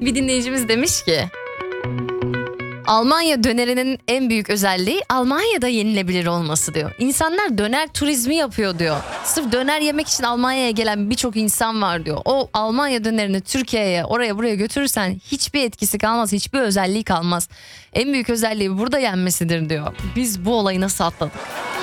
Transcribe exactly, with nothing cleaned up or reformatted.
Bir dinleyicimiz demiş ki, Almanya dönerinin en büyük özelliği Almanya'da yenilebilir olması diyor. İnsanlar döner turizmi yapıyor diyor. Sırf döner yemek için Almanya'ya gelen birçok insan var diyor. O Almanya dönerini Türkiye'ye, oraya buraya götürürsen hiçbir etkisi kalmaz, hiçbir özelliği kalmaz. En büyük özelliği burada yenmesidir diyor. Biz bu olayı nasıl atladık?